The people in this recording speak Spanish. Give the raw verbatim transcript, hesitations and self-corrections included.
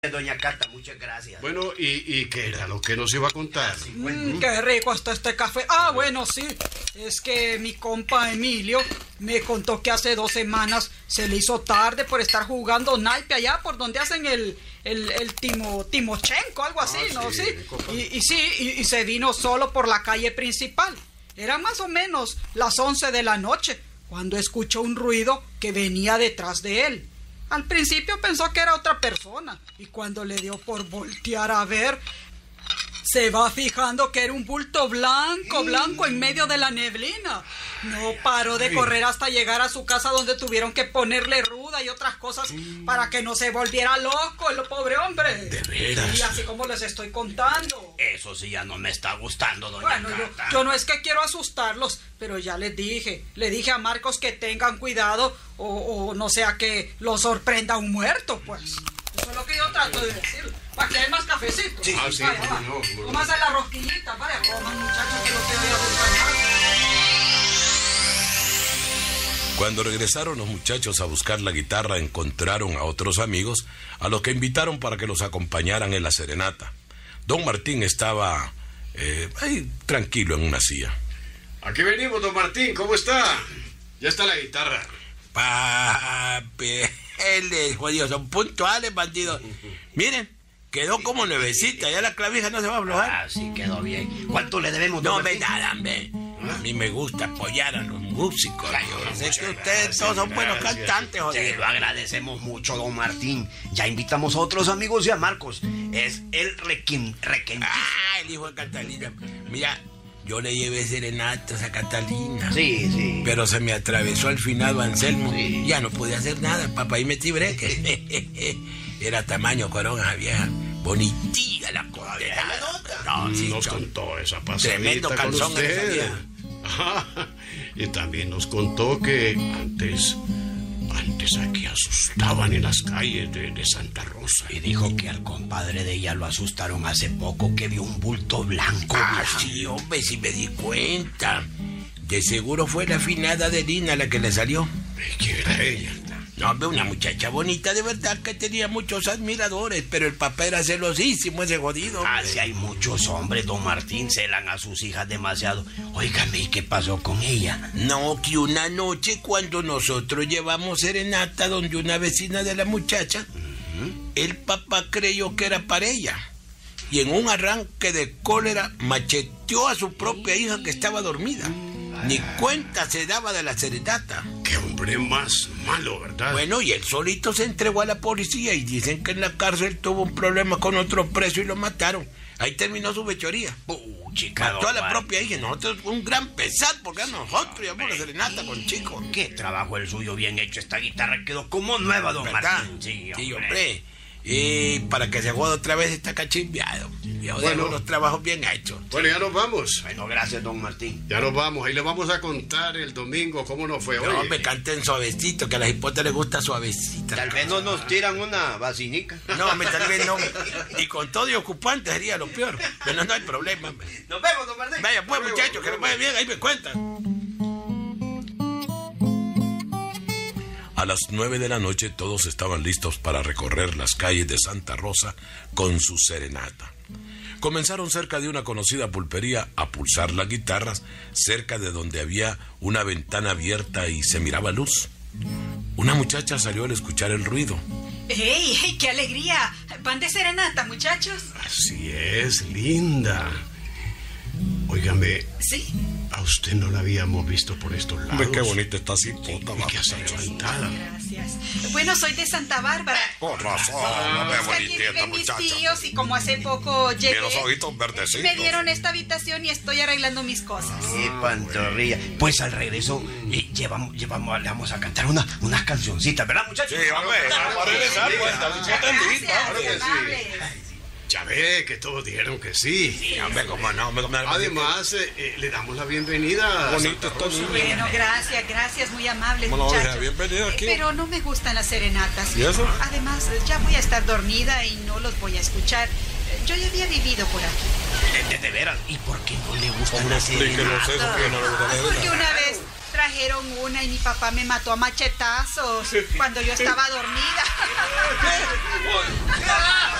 Doña Cata, muchas gracias. Bueno, ¿y, y qué era lo que nos iba a contar? Sí, mm, qué rico está este café. Ah, bueno, sí. Es que mi compa Emilio me contó que hace dos semanas se le hizo tarde por estar jugando naipe allá por donde hacen el, el, el timo, Timochenko, algo así, ah, ¿no? Sí. sí. Y, y sí, y, y se vino solo por la calle principal. Eran más o menos las once de la noche cuando escuchó un ruido que venía detrás de él. Al principio pensó que era otra persona y cuando le dio por voltear a ver, se va fijando que era un bulto blanco, blanco en medio de la neblina. No paró de correr hasta llegar a su casa donde tuvieron que ponerle ruda y otras cosas para que no se volviera loco el pobre hombre. ¿De veras? Y así como les estoy contando. Eso sí ya no me está gustando, doña Bueno, Cata. yo, yo no es que quiero asustarlos, pero ya les dije, le dije a Marcos que tengan cuidado o, o no sea que lo sorprenda un muerto, pues. Eso es lo que yo trato de decir. Para que haya más cafecito. Sí, ah, sí, vaya, cómo va. no, cómo no. Cómase la rosquillita, vaya, coman muchachos que lo que voy a buscar. Cuando regresaron los muchachos a buscar la guitarra, encontraron a otros amigos a los que invitaron para que los acompañaran en la serenata. Don Martín estaba eh, ahí tranquilo en una silla. Aquí venimos, don Martín, ¿cómo está? Ya está la guitarra. Papi, él jodidos, son puntuales, bandidos. Miren, quedó como nuevecita, ya la clavija no se va a aflojar. Ah, sí, quedó bien. ¿Cuánto le debemos, No don me Martín? nada, hombre. A mí me gusta apoyar a los músicos. Ay, Yo sé muchas que ustedes gracias, todos son buenos gracias. cantantes, Se jodidos. lo agradecemos mucho, don Martín. Ya invitamos a otros amigos y a Marcos. Es el requin, requin. Ah, el hijo de Catalina. Mira, yo le llevé serenatas a Catalina. Sí, sí. Pero se me atravesó al finado Anselmo. Sí. Ya no podía hacer nada, papá, y metí breque. Era tamaño coronga vieja. Bonitilla la cosa. No, sí, Nos son- contó esa pasadita Tremendo con calzón que le usted. salía. Ajá. Y también nos contó que antes, antes aquí asustaban en las calles de, de Santa Rosa. Y dijo que al compadre de ella lo asustaron hace poco, que vio un bulto blanco. Ah, vieja. sí, hombre, sí me di cuenta. De seguro fue la afinada de Lina la que le salió. ¿Y quién era ella? No, hombre, una muchacha bonita, de verdad que tenía muchos admiradores, pero el papá era celosísimo, ese jodido. hombre. Ah, sí, hay muchos hombres, don Martín, celan a sus hijas demasiado. Óigame, ¿y qué pasó con ella? No, que una noche cuando nosotros llevamos serenata donde una vecina de la muchacha, el papá creyó que era para ella. Y en un arranque de cólera macheteó a su propia hija que estaba dormida. Ni cuenta se daba de la serenata. Qué hombre más malo, ¿verdad? Bueno, y él solito se entregó a la policía y dicen que en la cárcel tuvo un problema con otro preso y lo mataron. Ahí terminó su fechoría. Uh, chica, Mató a la don propia hija. Nosotros un gran pesar porque a nosotros llevamos la serenata con chicos. Qué trabajo el suyo bien hecho. Esta guitarra quedó como nueva, don ¿Verdad? Martín. Sí, Sí, hombre. hombre. Y para que se juegue otra vez está cachimbiado. Yo Bueno. dejo los trabajos bien hechos. Bueno, ya nos vamos. Bueno, gracias, don Martín. Ya nos vamos. Ahí le vamos a contar el domingo cómo nos fue hoy. No, me canten suavecito, que a las hipotas les gusta suavecita. Tal vez no nos tiran una vacinica. No, hombre, tal vez no. Y con todo y ocupante sería lo peor. Pero no hay problema, hombre. Nos vemos, don Martín. Vaya pues, muchachos, que les vaya bien, ahí me cuentan. A las nueve de la noche todos estaban listos para recorrer las calles de Santa Rosa con su serenata. Comenzaron cerca de una conocida pulpería a pulsar las guitarras, cerca de donde había una ventana abierta y se miraba luz. Una muchacha salió al escuchar el ruido. ¡Ey, ey, qué alegría! ¿Van de serenata, muchachos? Así es, linda. Óigame, Sí. a usted no la habíamos visto por estos lados. Hombre, qué bonita está así, puta ¿Y qué has hecho, sentada? Gracias. Bueno, soy de Santa Bárbara. Con razón, hombre, Es que aquí bonita viven mis muchacha. tíos y como hace poco llegué, Tiene los ojitos verdecitos. me dieron esta habitación y estoy arreglando mis cosas. Qué pantorrilla. Pues al regreso eh, llevamos, llevamos, le vamos a cantar una, unas cancioncitas, ¿verdad, muchachos? Sí, hombre, vamos a regresar, pues, está bien atendidita, Gracias, hombre. que sí. amables. Ya ve que todos dijeron que sí. Sí, hombre, cómo no, hombre, cómo no. Además, eh, eh, le damos la bienvenida a Bonito Santa Rosa. está, niña. Bueno, gracias, gracias, muy amables, Bueno, oiga, muchachos. bienvenido aquí. Pero no me gustan las serenatas. ¿Y eso? Además, ya voy a estar dormida y no los voy a escuchar. Yo ya había vivido por aquí. De, de- de veras. ¿Y por qué no le gustan las Explíquenos serenatas? eso, porque no le gusta la Porque serenata. una vez trajeron una y mi papá me mató a machetazos cuando yo estaba dormida.